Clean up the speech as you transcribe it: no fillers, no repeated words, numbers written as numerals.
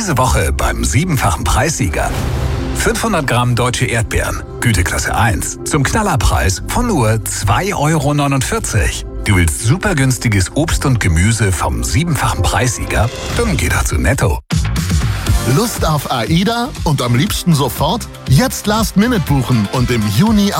Diese Woche beim 7-fachen Preissieger. 500 Gramm deutsche Erdbeeren, Güteklasse 1, zum Knallerpreis von nur 2,49 €. Du willst super günstiges Obst und Gemüse vom 7-fachen Preissieger? Dann geh doch zu Netto. Lust auf AIDA und am liebsten sofort? Jetzt Last Minute buchen und im Juni